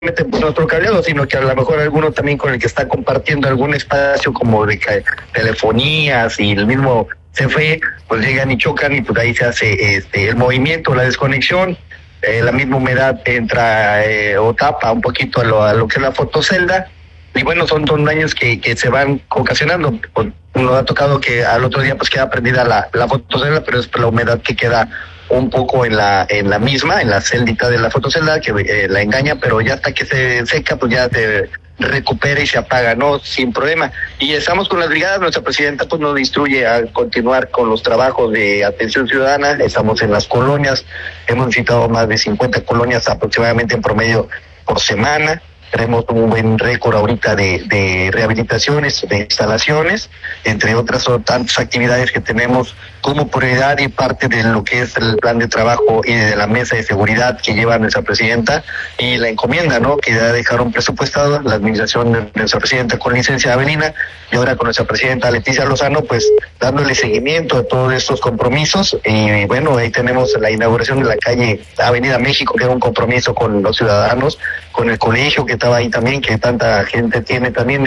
por nuestro cableado, sino que a lo mejor alguno también con el que está compartiendo algún espacio como de telefonías y el mismo CFE, pues llegan y chocan y pues ahí se hace el movimiento, la desconexión, la misma humedad entra o tapa un poquito a lo que es la fotocelda. Y bueno, son daños que se van ocasionando. Nos ha tocado que al otro día pues queda prendida la fotocelda, pero es la humedad que queda un poco en la misma, en la celdita de la fotocelda, que la engaña, pero ya hasta que se seca, pues ya se recupera y se apaga, ¿no? Sin problema. Y estamos con las brigadas, nuestra presidenta pues nos instruye a continuar con los trabajos de atención ciudadana, estamos en las colonias, hemos visitado más de 50 colonias aproximadamente en promedio por semana. Tenemos un buen récord ahorita de rehabilitaciones, de instalaciones, entre otras tantas actividades que tenemos como prioridad y parte de lo que es el plan de trabajo y de la mesa de seguridad que lleva nuestra presidenta y la encomienda, ¿no? Que ya dejaron presupuestado la administración de nuestra presidenta con licencia Avelina y ahora con nuestra presidenta Leticia Lozano, pues dándole seguimiento a todos estos compromisos. Y bueno, ahí tenemos la inauguración de la calle Avenida México, que era un compromiso con los ciudadanos, con el colegio que estaba ahí también, que tanta gente tiene también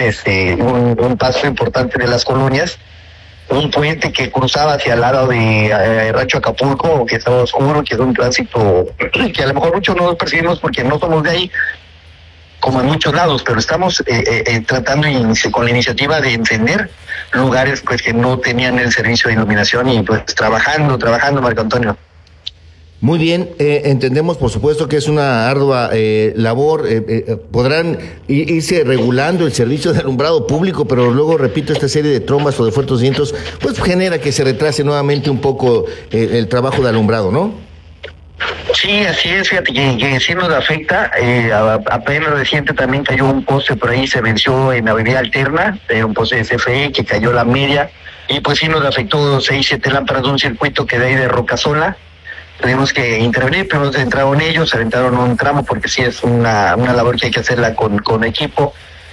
un paso importante de las colonias, un puente que cruzaba hacia el lado de Rancho Acapulco, que estaba oscuro, que es un tránsito que a lo mejor muchos no lo percibimos porque no somos de ahí, como en muchos lados, pero estamos tratando con la iniciativa de entender lugares pues que no tenían el servicio de iluminación y pues trabajando, Marco Antonio. Muy bien, entendemos por supuesto que es una ardua labor, podrán irse regulando el servicio de alumbrado público, pero luego, repito, esta serie de trombas o de fuertes vientos, pues genera que se retrase nuevamente un poco el trabajo de alumbrado, ¿no? Sí, así es, fíjate que sí nos afecta, apenas reciente también cayó un poste por ahí, se venció en Avenida Alterna, un poste de CFE que cayó la media, y pues sí nos afectó 6-7 lámparas de un circuito que de ahí de Rocasola. Tuvimos que intervenir, pero entraron ellos, se aventaron un tramo porque sí es una labor que hay que hacerla con equipo.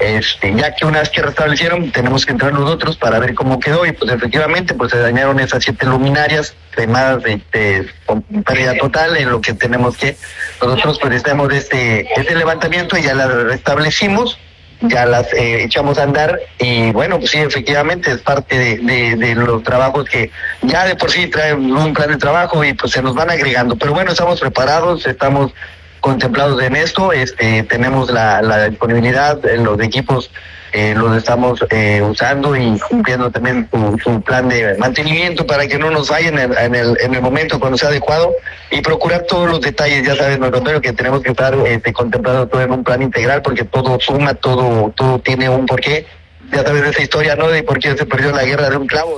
Ya que una vez que restablecieron, tenemos que entrar nosotros para ver cómo quedó y pues efectivamente pues se dañaron esas 7 luminarias, además con pérdida total en lo que tenemos que nosotros pues estamos este levantamiento y ya las restablecimos, ya las echamos a andar y bueno, pues sí, efectivamente es parte de los trabajos que ya de por sí traen un plan de trabajo y pues se nos van agregando, pero bueno, estamos preparados, estamos contemplados en esto, tenemos la disponibilidad en los equipos, los estamos usando y cumpliendo también su plan de mantenimiento para que no nos fallen en el momento cuando sea adecuado y procurar todos los detalles, ya sabes, Antonio, que tenemos que estar contemplando todo en un plan integral porque todo suma, todo tiene un porqué, ya sabes esa historia, ¿no? De por qué se perdió la guerra de un clavo,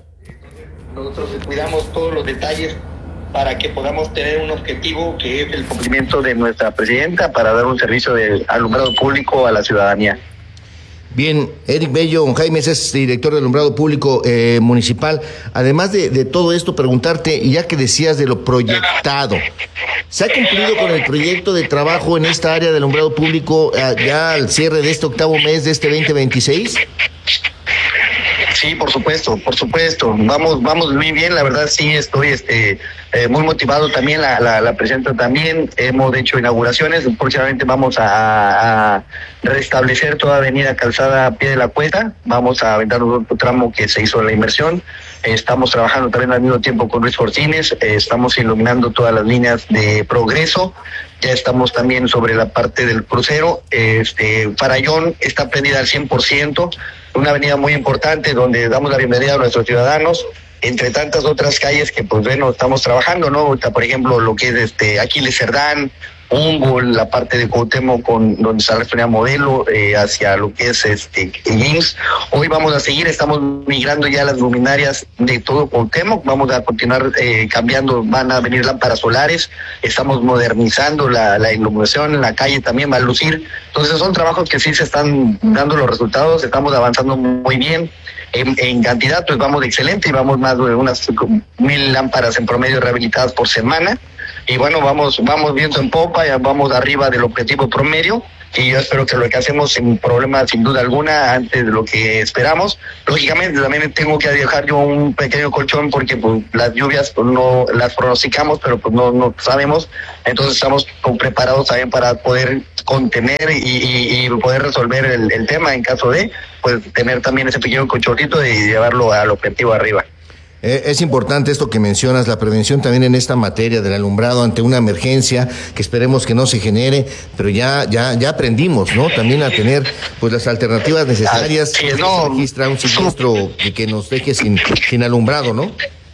nosotros cuidamos todos los detalles para que podamos tener un objetivo que es el cumplimiento de nuestra presidenta para dar un servicio de alumbrado público a la ciudadanía. Bien, Eric Bello Jaimes es director de alumbrado público municipal. Además de todo esto, preguntarte, y ya que decías de lo proyectado, ¿se ha cumplido con el proyecto de trabajo en esta área de alumbrado público ya al cierre de este octavo mes de este 2026? Sí, por supuesto. Vamos muy bien, la verdad sí estoy muy motivado también, la presidenta también, hemos hecho inauguraciones, próximamente vamos a restablecer toda avenida Calzada a pie de la cuesta, vamos a aventar otro tramo que se hizo la inversión, estamos trabajando también al mismo tiempo con Luis Forcines, estamos iluminando todas las líneas de Progreso, ya estamos también sobre la parte del crucero, Farallón está prendida al 100%, una avenida muy importante donde damos la bienvenida a nuestros ciudadanos, entre tantas otras calles que pues bueno, estamos trabajando, ¿no? Ahorita, por ejemplo, lo que es Aquiles Cerdán, Humboldt, la parte de Cuauhtémoc donde está la refinería Modelo, hacia lo que es IMSS. Hoy vamos a seguir, estamos migrando ya las luminarias de todo Cuauhtémoc, vamos a continuar cambiando, van a venir lámparas solares, estamos modernizando la iluminación, en la calle también va a lucir. Entonces son trabajos que sí se están dando los resultados, estamos avanzando muy bien. En cantidad pues vamos excelente y vamos más de unas 1,000 lámparas en promedio rehabilitadas por semana. y bueno, vamos viendo en popa, ya vamos arriba del objetivo promedio, y yo espero que lo que hacemos sin problema, sin duda alguna, antes de lo que esperamos. Lógicamente también tengo que dejar yo un pequeño colchón porque pues, las lluvias pues, no las pronosticamos, pero pues no sabemos, entonces estamos preparados también para poder contener y poder resolver el tema en caso de pues tener también ese pequeño colchoncito y llevarlo al objetivo arriba. Es importante esto que mencionas, la prevención también en esta materia del alumbrado ante una emergencia que esperemos que no se genere, pero ya aprendimos, ¿no? También a tener pues las alternativas necesarias. Sí, no se registra un siniestro que nos deje sin alumbrado, ¿no?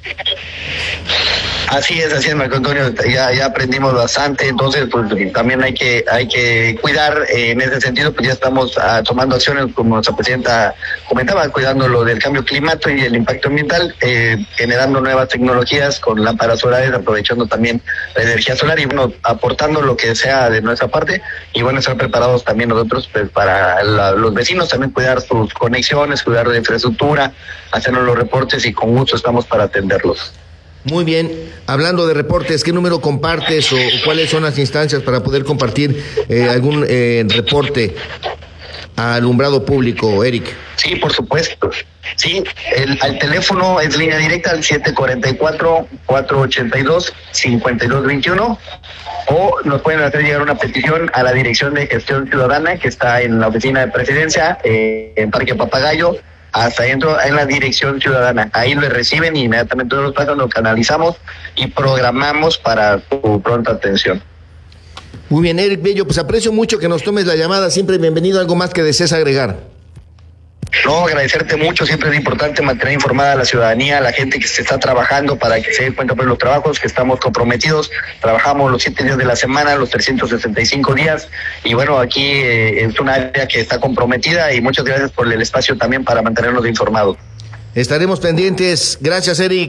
Así es, Marco Antonio, ya aprendimos bastante, entonces pues también hay que cuidar, en ese sentido pues ya estamos tomando acciones, como nuestra presidenta comentaba, cuidando lo del cambio climático y el impacto ambiental, generando nuevas tecnologías con lámparas solares, aprovechando también la energía solar y bueno, aportando lo que sea de nuestra parte y bueno, estar preparados también nosotros pues para los vecinos también cuidar sus conexiones, cuidar de infraestructura, hacernos los reportes y con gusto estamos para atenderlos. Muy bien, hablando de reportes, ¿qué número compartes o cuáles son las instancias para poder compartir algún reporte a alumbrado público, Eric? Sí, por supuesto. Sí, al teléfono es línea directa al 744-482-5221 o nos pueden hacer llegar una petición a la Dirección de Gestión Ciudadana que está en la oficina de Presidencia, en Parque Papagayo, hasta adentro en la Dirección Ciudadana. Ahí lo reciben y inmediatamente los pasan, lo canalizamos y programamos para su pronta atención. Muy bien, Eric Bello, pues aprecio mucho que nos tomes la llamada, siempre bienvenido. ¿Algo más que desees agregar? No, agradecerte mucho, siempre es importante mantener informada a la ciudadanía, a la gente que se está trabajando para que se dé cuenta por los trabajos que estamos comprometidos. Trabajamos los 7 días de la semana, los 365 días y bueno, aquí es un área que está comprometida y muchas gracias por el espacio también para mantenernos informados. Estaremos pendientes. Gracias, Eric.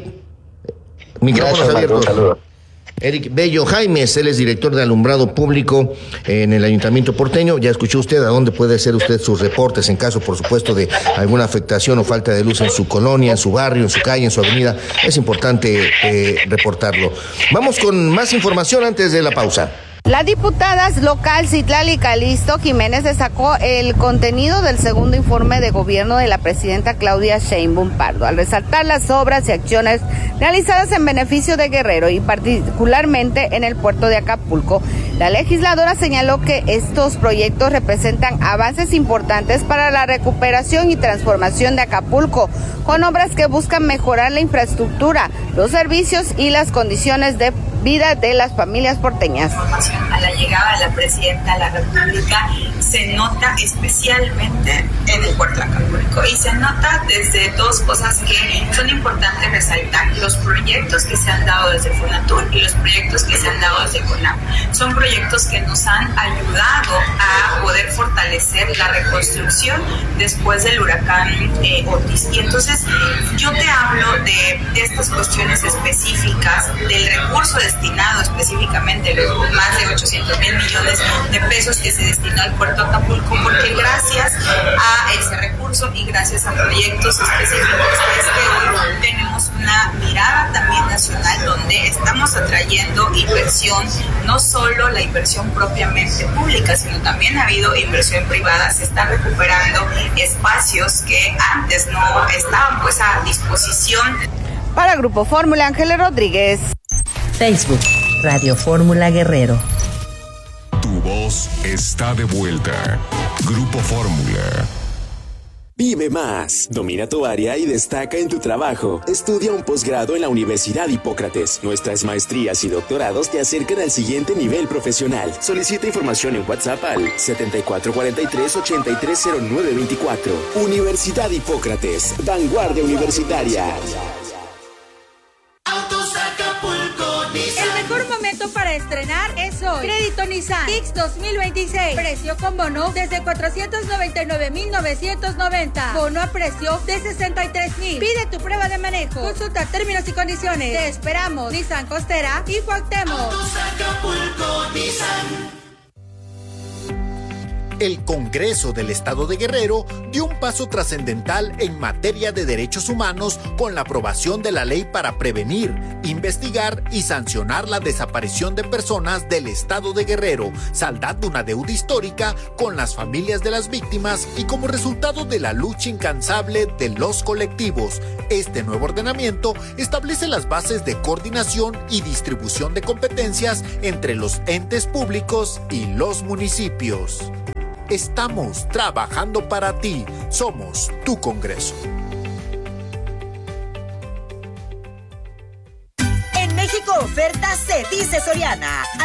Micrófonos abiertos. Un saludo. Eric Bello Jaimes, él es director de alumbrado público en el Ayuntamiento porteño. Ya escuchó usted a dónde puede hacer usted sus reportes en caso, por supuesto, de alguna afectación o falta de luz en su colonia, en su barrio, en su calle, en su avenida. Es importante reportarlo. Vamos con más información antes de la pausa. La diputada local Citlali Calisto Jiménez destacó el contenido del segundo informe de gobierno de la presidenta Claudia Sheinbaum Pardo, al resaltar las obras y acciones realizadas en beneficio de Guerrero y particularmente en el puerto de Acapulco. La legisladora señaló que estos proyectos representan avances importantes para la recuperación y transformación de Acapulco, con obras que buscan mejorar la infraestructura, los servicios y las condiciones de vida de las familias porteñas. A la llegada de la presidenta de la República se nota especialmente en el puerto de Acapulco y se nota desde dos cosas que son importantes resaltar: los proyectos que se han dado desde Fonatur y los proyectos que se han dado desde CONAP. Son proyectos que nos han ayudado a poder fortalecer la reconstrucción después del huracán Otis. Y entonces yo te hablo de estas cuestiones específicas, del recurso destinado específicamente, los más de 800 mil millones de pesos que se destinó al puerto de Acapulco, porque gracias a ese recurso y gracias a proyectos específicos es que hoy tenemos una mirada también nacional donde estamos atrayendo inversión, no solo la inversión propiamente pública, sino también ha habido inversión privada. Se están recuperando espacios que antes no estaban pues a disposición. Para Grupo Fórmula, Ángeles Rodríguez. Facebook, Radio Fórmula Guerrero. Tu voz está de vuelta. Grupo Fórmula. Vive más, domina tu área y destaca en tu trabajo. Estudia un posgrado en la Universidad Hipócrates. Nuestras maestrías y doctorados te acercan al siguiente nivel profesional. Solicita información en WhatsApp al 7443-830924. Universidad Hipócrates, vanguardia universitaria. El mejor momento para estrenar es hoy. Crédito Nissan Kicks 2026. Precio con bono desde 499,990. Bono a precio de 63,000. Pide tu prueba de manejo. Consulta términos y condiciones. Te esperamos. Nissan Costera y Cuauhtémoc. El Congreso del Estado de Guerrero dio un paso trascendental en materia de derechos humanos con la aprobación de la ley para prevenir, investigar y sancionar la desaparición de personas del Estado de Guerrero, saldando una deuda histórica con las familias de las víctimas y como resultado de la lucha incansable de los colectivos. Este nuevo ordenamiento establece las bases de coordinación y distribución de competencias entre los entes públicos y los municipios. Estamos trabajando para ti. Somos tu Congreso. En México oferta se dice Soriana.